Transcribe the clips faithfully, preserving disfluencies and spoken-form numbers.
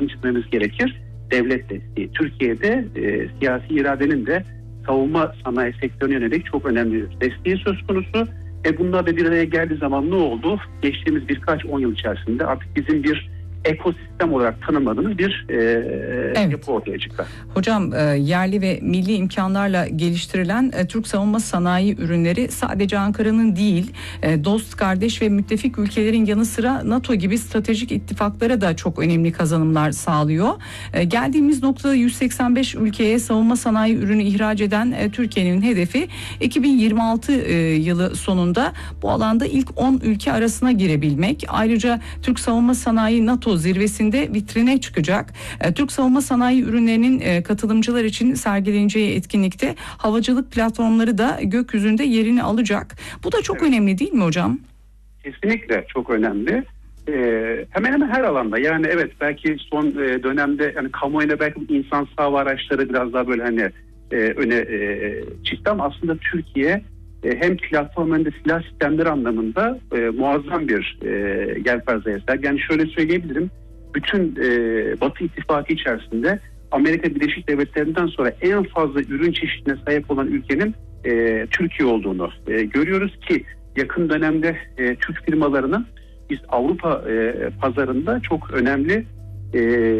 altını çizmemiz gerekir. Devlet desteği. Türkiye'de e, siyasi iradenin de savunma sanayi sektörüne yönelik çok önemli bir desteği söz konusu. E bunlar da bir araya geldiği zaman ne oldu? Geçtiğimiz birkaç on yıl içerisinde artık bizim bir ekosistem olarak tanımladığımız bir e, evet. yapı ortaya çıktı. Hocam e, yerli ve milli imkanlarla geliştirilen e, Türk savunma sanayi ürünleri sadece Ankara'nın değil, e, dost, kardeş ve müttefik ülkelerin yanı sıra NATO gibi stratejik ittifaklara da çok önemli kazanımlar sağlıyor. E, geldiğimiz noktada yüz seksen beş ülkeye savunma sanayi ürünü ihraç eden e, Türkiye'nin hedefi iki bin yirmi altı e, yılı sonunda bu alanda ilk on ülke arasına girebilmek. Ayrıca Türk savunma sanayi NATO zirvesinde vitrine çıkacak. Türk savunma sanayi ürünlerinin katılımcılar için sergileneceği etkinlikte havacılık platformları da gökyüzünde yerini alacak. Bu da çok evet. önemli değil mi hocam? Kesinlikle çok önemli. Ee, hemen hemen her alanda, yani evet belki son e, dönemde yani kamuoyuna belki insan hava araçları biraz daha böyle hani e, öne e, çıktı ama aslında Türkiye e, hem platform hem de silah sistemleri anlamında e, muazzam bir e, yelpazeye sahip. Yani şöyle söyleyebilirim, bütün e, Batı ittifakı içerisinde Amerika Birleşik Devletleri'nden sonra en fazla ürün çeşidine sahip olan ülkenin e, Türkiye olduğunu e, görüyoruz ki yakın dönemde e, Türk firmalarının biz Avrupa e, pazarında çok önemli e,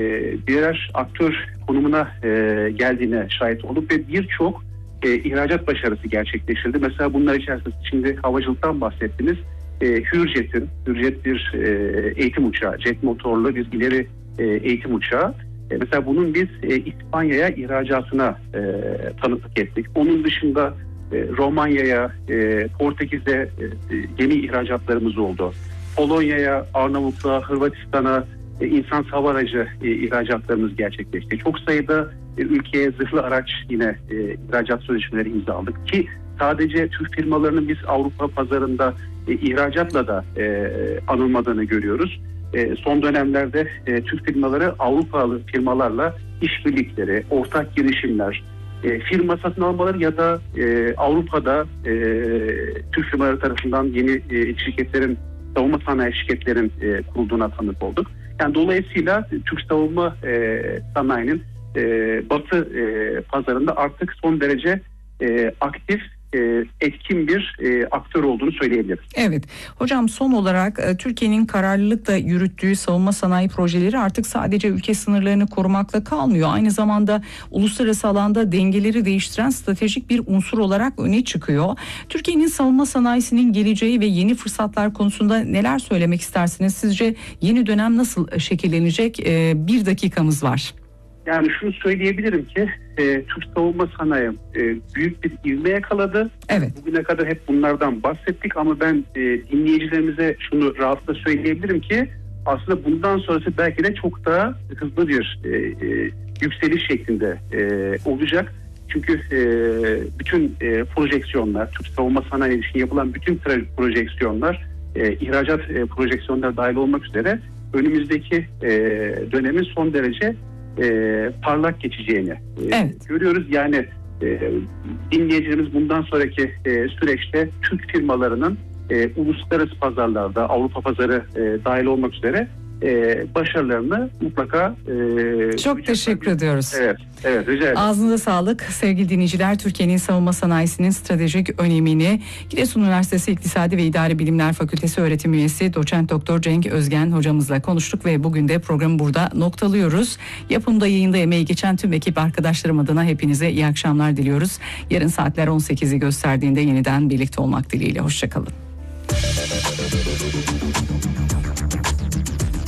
birer aktör konumuna e, geldiğine şahit olduk ve birçok e, ihracat başarısı gerçekleştirdi. Mesela bunlar içerisinde şimdi havacılıktan bahsettiniz. E, Hürjet'in, Hürjet bir e, eğitim uçağı, jet motorlu bir ileri e, eğitim uçağı. E, mesela bunun biz e, İspanya'ya ihracatına e, tanıklık ettik. Onun dışında e, Romanya'ya, e, Portekiz'e e, gemi ihracatlarımız oldu. Polonya'ya, Arnavutluğa, Hırvatistan'a e, insan hava aracı e, ihracatlarımız gerçekleşti. Çok sayıda e, ülkeye zırhlı araç yine e, ihracat sözleşmeleri imzaladık ki sadece Türk firmalarının biz Avrupa pazarında e, ihracatla da e, anılmadığını görüyoruz. E, son dönemlerde e, Türk firmaları Avrupalı firmalarla işbirlikleri, ortak girişimler, e, firma satın almaları ya da e, Avrupa'da e, Türk firmaları tarafından yeni e, şirketlerin, savunma sanayi şirketlerin e, kurulduğuna tanık olduk. Yani dolayısıyla Türk savunma e, sanayinin e, Batı e, pazarında artık son derece e, aktif, E, etkin bir e, aktör olduğunu söyleyebiliriz. Evet. Hocam son olarak e, Türkiye'nin kararlılıkla yürüttüğü savunma sanayi projeleri artık sadece ülke sınırlarını korumakla kalmıyor. Aynı zamanda uluslararası alanda dengeleri değiştiren stratejik bir unsur olarak öne çıkıyor. Türkiye'nin savunma sanayisinin geleceği ve yeni fırsatlar konusunda neler söylemek istersiniz? Sizce yeni dönem nasıl şekillenecek? E, bir dakikamız var. Yani şunu söyleyebilirim ki e, Türk savunma sanayi e, büyük bir ivme yakaladı. Evet. Bugüne kadar hep bunlardan bahsettik ama ben e, dinleyicilerimize şunu rahatlıkla söyleyebilirim ki aslında bundan sonrası belki de çok daha hızlı bir e, e, yükseliş şeklinde e, olacak. Çünkü e, bütün e, projeksiyonlar, Türk savunma sanayi için yapılan bütün projeksiyonlar, e, ihracat e, projeksiyonları dahil olmak üzere önümüzdeki e, dönemin son derece E, parlak geçeceğini e, evet. görüyoruz. Yani e, dinleyicilerimiz bundan sonraki e, süreçte Türk firmalarının e, uluslararası pazarlarda, Avrupa pazarı e, dahil olmak üzere e, başarılarını mutlaka e, çok teşekkür ediyoruz. Evet, evet, rica ederim. Ağzınıza sağlık sevgili dinleyiciler. Türkiye'nin savunma sanayisinin stratejik önemini Giresun Üniversitesi İktisadi ve İdari Bilimler Fakültesi öğretim üyesi Doçent Doktor Cenk Özgen hocamızla konuştuk ve bugün de programı burada noktalıyoruz. Yapımda, yayında emeği geçen tüm ekip arkadaşlarım adına hepinize iyi akşamlar diliyoruz. Yarın saatler on sekizi gösterdiğinde yeniden birlikte olmak dileğiyle. Hoşçakalın.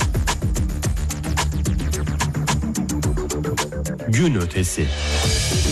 Gün ötesi.